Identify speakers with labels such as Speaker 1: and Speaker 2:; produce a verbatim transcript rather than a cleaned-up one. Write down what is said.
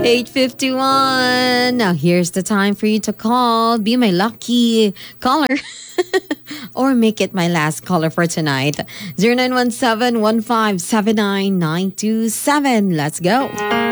Speaker 1: eight fifty-one. Now here's the time for you to call. Be my lucky caller. Or make it my last caller for tonight. zero nine one seven, one five seven nine, nine two seven. Let's go.